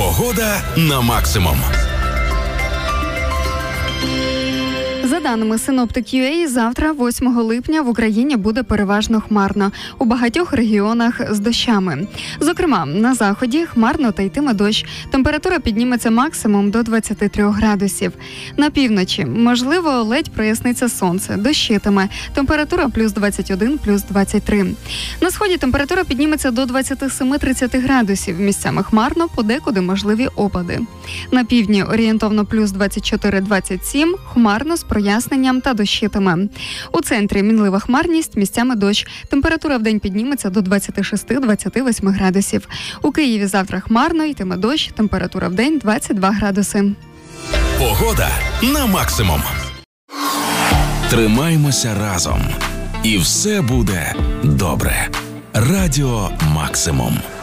Погода на максимум. За даними Synoptic.ua, завтра, 8 липня, в Україні буде переважно хмарно. У багатьох регіонах з дощами. Зокрема, на заході хмарно та йтиме дощ. Температура підніметься максимум до 23 градусів. На півночі, можливо, ледь проясниться сонце, дощитиме. Температура плюс 21, плюс 23. На сході температура підніметься до 27-30 градусів. Місцями хмарно, подекуди можливі опади. На півдні орієнтовно плюс 24-27, хмарно з проясненням та дощитиме. У центрі мінлива хмарність, місцями дощ. Температура вдень підніметься до 26-28 градусів. У Києві завтра хмарно, йтиме дощ, температура вдень 22 градуси. Погода на максимум. Тримаймося разом. І все буде добре. Радіо Максимум.